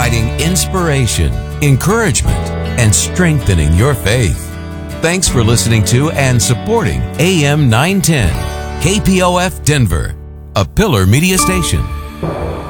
providing inspiration, encouragement, and strengthening your faith. Thanks for listening to and supporting AM 910, KPOF Denver, a Pillar Media Station.